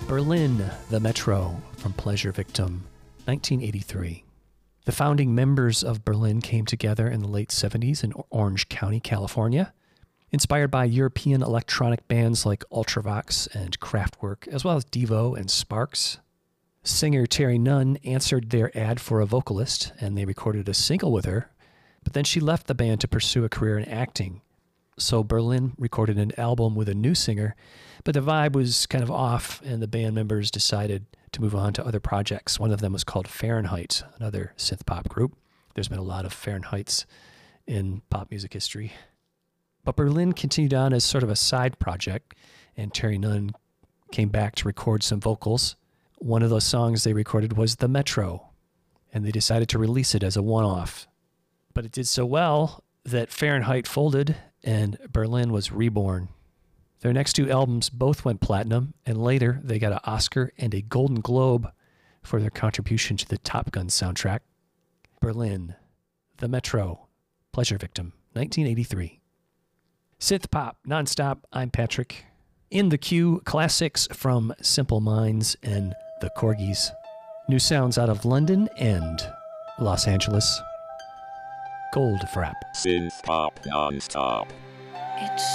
Berlin, the Metro, from Pleasure Victim, 1983. The founding members of Berlin came together in the late 70s in Orange County, California, inspired by European electronic bands like Ultravox and Kraftwerk, as well as Devo and Sparks. Singer Terry Nunn answered their ad for a vocalist, and they recorded a single with her, but then she left the band to pursue a career in acting. So Berlin recorded an album with a new singer, but the vibe was kind of off, and the band members decided to move on to other projects. One of them was called Fahrenheit, another synth pop group. There's been a lot of Fahrenheits in pop music history. But Berlin continued on as sort of a side project, and Terry Nunn came back to record some vocals. One of those songs they recorded was The Metro, and they decided to release it as a one-off. But it did so well that Fahrenheit folded and Berlin was reborn. Their next two albums both went platinum, and later they got an Oscar and a Golden Globe for their contribution to the Top Gun soundtrack. Berlin, The Metro, Pleasure Victim, 1983. Synth pop, nonstop. I'm Patrick. In the queue, classics from Simple Minds and the Corgis. New sounds out of London and Los Angeles. Gold Frap. Synth pop nonstop. It's